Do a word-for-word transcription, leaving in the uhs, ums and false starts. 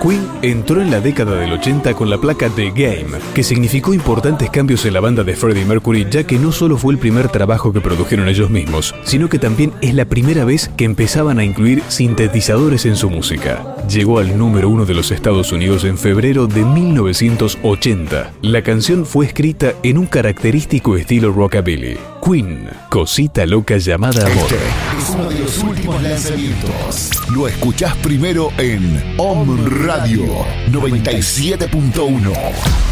Queen entró en la década del ochenta con la placa The Game, que significó importantes cambios en la banda de Freddie Mercury, ya que no solo fue el primer trabajo que produjeron ellos mismos, sino que también es la primera vez que empezaban a incluir sintetizadores en su música. Llegó al número uno de los Estados Unidos en febrero de mil novecientos ochenta. La canción fue escrita en un característico estilo rockabilly. Queen, Cosita Loca Llamada Amor. Este es uno de los últimos lanzamientos. Lo escuchás primero en Om Radio noventa y siete punto uno.